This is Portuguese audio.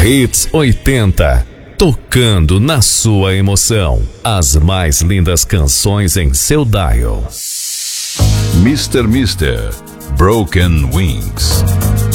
Hits 80. Tocando na sua emoção. As mais lindas canções em seu dial. Mr. Broken Wings.